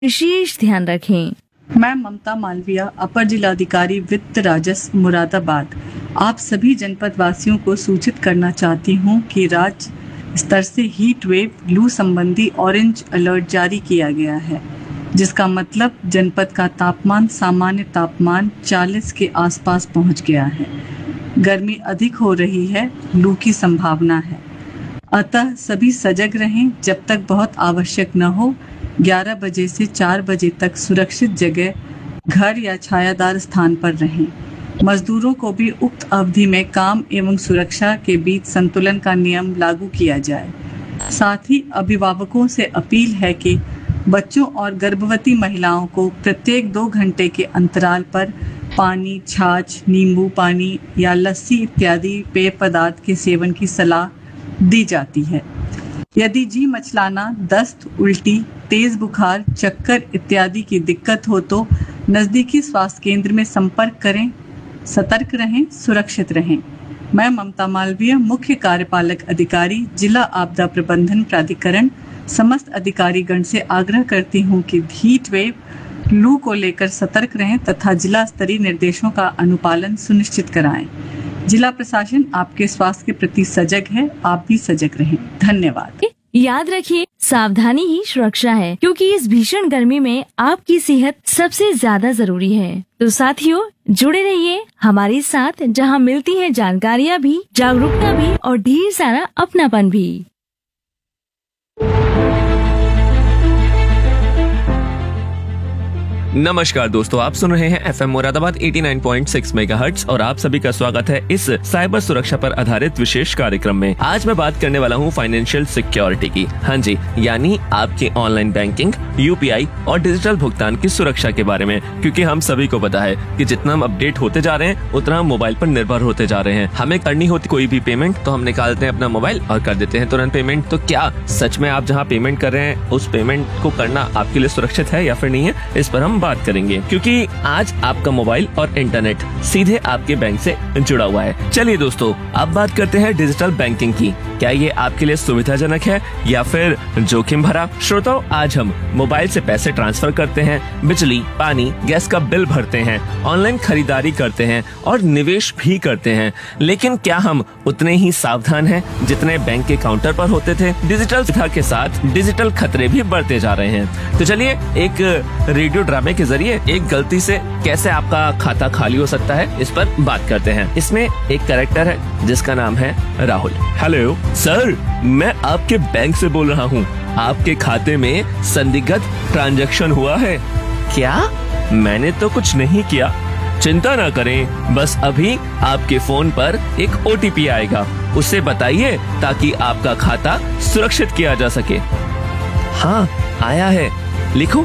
विशेष ध्यान रखें। मैं ममता मालविया, अपर जिलाधिकारी वित्त राजस्व मुरादाबाद, आप सभी जनपद वासियों को सूचित करना चाहती हूँ कि राज्य स्तर से हीट वेव लू संबंधी ऑरेंज अलर्ट जारी किया गया है, जिसका मतलब जनपद का तापमान सामान्य तापमान 40 के आसपास पहुँच गया है। गर्मी अधिक हो रही है, लू की संभावना है, अतः सभी सजग रहें। जब तक बहुत आवश्यक न हो 11 बजे से 4 बजे तक सुरक्षित जगह, घर या छायादार स्थान पर रहें। मजदूरों को भी उक्त अवधि में काम एवं सुरक्षा के बीच संतुलन का नियम लागू किया जाए। साथ ही अभिभावकों से अपील है कि बच्चों और गर्भवती महिलाओं को प्रत्येक 2 घंटे के अंतराल पर पानी, छाछ, नींबू पानी या लस्सी इत्यादि पेय पदार्थ के सेवन की सलाह दी जाती है। यदि जी मचलाना, दस्त, उल्टी, तेज बुखार, चक्कर इत्यादि की दिक्कत हो तो नजदीकी स्वास्थ्य केंद्र में संपर्क करें। सतर्क रहें, सुरक्षित रहें। मैं ममता मालवीय, मुख्य कार्यपालक अधिकारी, जिला आपदा प्रबंधन प्राधिकरण, समस्त अधिकारीगण से आग्रह करती हूँ कि हीट वेव लू को लेकर सतर्क रहें तथा जिला स्तरीय निर्देशों का अनुपालन सुनिश्चित कराएं। जिला प्रशासन आपके स्वास्थ्य के प्रति सजग है, आप भी सजग रहें। धन्यवाद। याद रखिए, सावधानी ही सुरक्षा है, क्योंकि इस भीषण गर्मी में आपकी सेहत सबसे ज्यादा जरूरी है। तो साथियों, जुड़े रहिए हमारे साथ, जहां मिलती है जानकारियां भी, जागरूकता भी और ढेर सारा अपनापन भी। नमस्कार दोस्तों, आप सुन रहे हैं एफएम मुरादाबाद 89.6 मेगाहर्ट्ज और आप सभी का स्वागत है इस साइबर सुरक्षा पर आधारित विशेष कार्यक्रम में। आज मैं बात करने वाला हूं फाइनेंशियल सिक्योरिटी की। हाँ जी, यानी आपके ऑनलाइन बैंकिंग, यूपीआई और डिजिटल भुगतान की सुरक्षा के बारे में, क्योंकि हम सभी को पता है कि जितना हम अपडेट होते जा रहे हैं उतना हम मोबाइल पर निर्भर होते जा रहे हैं। हमें करनी होती कोई भी पेमेंट तो हम निकालते हैं अपना मोबाइल और कर देते हैं तुरंत पेमेंट। तो क्या सच में आप जहाँ पेमेंट कर रहे हैं उस पेमेंट को करना आपके लिए सुरक्षित है या फिर नहीं है, इस पर हम बात करेंगे, क्योंकि आज आपका मोबाइल और इंटरनेट सीधे आपके बैंक से जुड़ा हुआ है। चलिए दोस्तों, अब बात करते हैं डिजिटल बैंकिंग की। क्या ये आपके लिए सुविधाजनक है या फिर जोखिम भरा? श्रोताओं, आज हम मोबाइल से पैसे ट्रांसफर करते हैं, बिजली, पानी, गैस का बिल भरते हैं, ऑनलाइन खरीदारी करते हैं और निवेश भी करते हैं। लेकिन क्या हम उतने ही सावधान हैं जितने बैंक के काउंटर पर होते थे? डिजिटल सुविधा के साथ डिजिटल खतरे भी बढ़ते जा रहे हैं। तो चलिए, एक रेडियो ड्रामे के जरिए एक गलती से कैसे आपका खाता खाली हो सकता है, इस पर बात करते हैं। इसमें एक कैरेक्टर है जिसका नाम है राहुल। हेलो सर, मैं आपके बैंक से बोल रहा हूँ। आपके खाते में संदिग्ध ट्रांजैक्शन हुआ है क्या? मैंने तो कुछ नहीं किया। चिंता ना करें, बस अभी आपके फोन पर एक ओटीपी आएगा, उसे बताइए ताकि आपका खाता सुरक्षित किया जा सके। हाँ, आया है, लिखो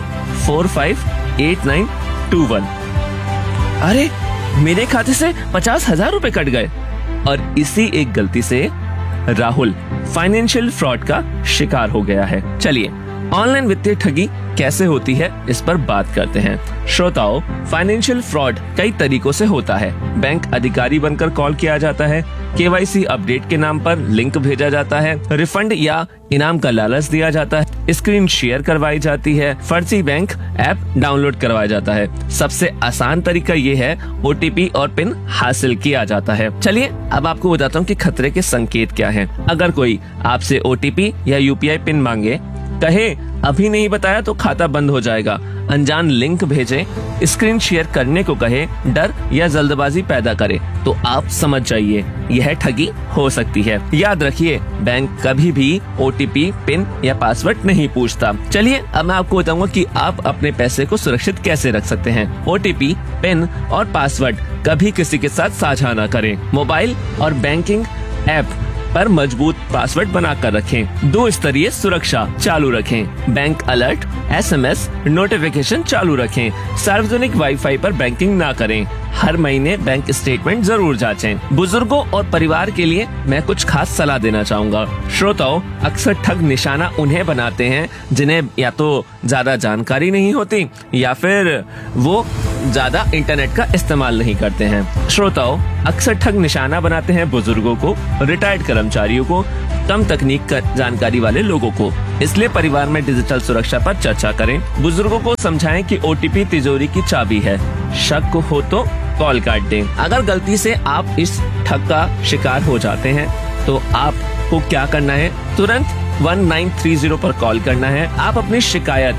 458921। अरे, मेरे खाते से 50,000 रुपए कट गए। और इसी एक गलती से राहुल फाइनेंशियल फ्रॉड का शिकार हो गया है। चलिए, ऑनलाइन वित्तीय ठगी कैसे होती है, इस पर बात करते हैं। श्रोताओं, फाइनेंशियल फ्रॉड कई तरीकों से होता है। बैंक अधिकारी बनकर कॉल किया जाता है, केवाईसी अपडेट के नाम पर लिंक भेजा जाता है, रिफंड या इनाम का लालच दिया जाता है, स्क्रीन शेयर करवाई जाती है, फर्जी बैंक ऐप डाउनलोड करवाया जाता है। सबसे आसान तरीका ये है, ओटीपी और पिन हासिल किया जाता है। चलिए, अब आपको बताता हूँ कि खतरे के संकेत क्या हैं। अगर कोई आपसे ओटीपी या यूपीआई पिन मांगे, कहे अभी नहीं बताया तो खाता बंद हो जाएगा, अनजान लिंक भेजे, स्क्रीन शेयर करने को कहे, डर या जल्दबाजी पैदा करे, तो आप समझ जाइए यह ठगी हो सकती है। याद रखिए, बैंक कभी भी ओटीपी, पिन या पासवर्ड नहीं पूछता। चलिए, अब मैं आपको बताऊंगा कि आप अपने पैसे को सुरक्षित कैसे रख सकते हैं। ओटीपी, पिन और पासवर्ड कभी किसी के साथ साझा न करें। मोबाइल और बैंकिंग ऐप पर मजबूत पासवर्ड बनाकर रखें। 2 स्तरीय सुरक्षा चालू रखें। बैंक अलर्ट, एसएमएस नोटिफिकेशन चालू रखें। सार्वजनिक वाईफाई पर बैंकिंग ना करें। हर महीने बैंक स्टेटमेंट जरूर जांचें। बुजुर्गों और परिवार के लिए मैं कुछ खास सलाह देना चाहूँगा। श्रोताओं, अक्सर ठग निशाना उन्हें बनाते हैं जिन्हें या तो ज्यादा जानकारी नहीं होती या फिर वो ज्यादा इंटरनेट का इस्तेमाल नहीं करते हैं। श्रोताओं, अक्सर ठग निशाना बनाते हैं बुजुर्गों को, रिटायर्ड कर्मचारियों को, कम तकनीक का जानकारी वाले लोगों को। इसलिए परिवार में डिजिटल सुरक्षा पर चर्चा करें। बुजुर्गों को समझाएं कि ओटीपी तिजोरी की चाबी है। शक हो तो कॉल काट दें। अगर गलती से आप इस ठग का शिकार हो जाते हैं तो आपको क्या करना है, तुरंत 1930 पर कॉल करना है। आप अपनी शिकायत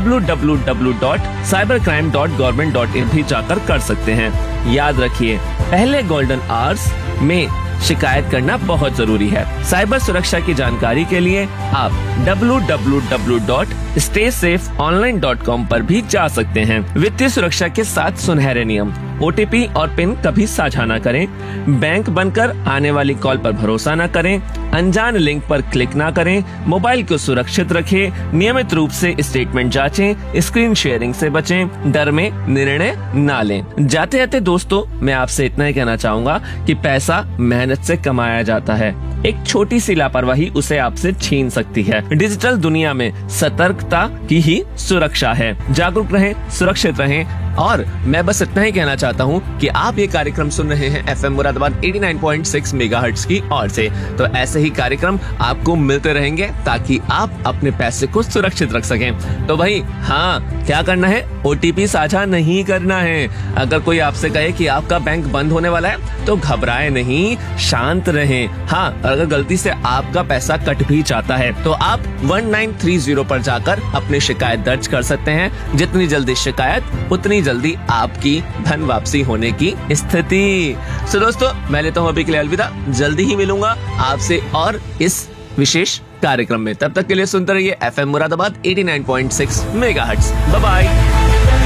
www.cybercrime.government.in भी जाकर कर सकते हैं। याद रखिए, पहले गोल्डन आवर्स में शिकायत करना बहुत जरूरी है। साइबर सुरक्षा की जानकारी के लिए आप www.staysafe.online.com पर भी जा सकते हैं। वित्तीय सुरक्षा के 7 सुनहरे नियम। ओटीपी और पिन कभी साझा न करें। बैंक बनकर आने वाली कॉल पर भरोसा न करें। अनजान लिंक पर क्लिक न करें। मोबाइल को सुरक्षित रखें। नियमित रूप से स्टेटमेंट जांचें। स्क्रीन शेयरिंग से बचें। डर में निर्णय न लें। जाते जाते दोस्तों, मैं आपसे इतना ही कहना चाहूंगा कि पैसा मेहनत से कमाया जाता है। एक छोटी सी लापरवाही उसे आपसे छीन सकती है। डिजिटल दुनिया में सतर्कता की ही सुरक्षा है। जागरूक रहें, सुरक्षित रहें। और मैं बस इतना ही कहना चाहता हूँ कि आप ये कार्यक्रम सुन रहे हैं FM मुरादाबाद 89.6 मेगाहर्ट्ज की ओर से। तो ऐसे ही कार्यक्रम आपको मिलते रहेंगे ताकि आप अपने पैसे को सुरक्षित रख सकें। तो भाई हाँ, क्या करना है, ओटीपी साझा नहीं करना है। अगर कोई आपसे कहे कि आपका बैंक बंद होने वाला है तो घबराए नहीं, शांत रहें। हाँ, अगर गलती से आपका पैसा कट भी जाता है तो आप 1930 पर जाकर अपनी शिकायत दर्ज कर सकते हैं। जितनी जल्दी शिकायत उतनी जल्दी आपकी धन वापसी होने की स्थिति। सो दोस्तों, मैं लेता हूँ अभी के लिए अलविदा। जल्दी ही मिलूंगा आपसे और इस विशेष कार्यक्रम में। तब तक के लिए सुनते रहिए FM Moradabad 89.6 megahertz. Bye bye.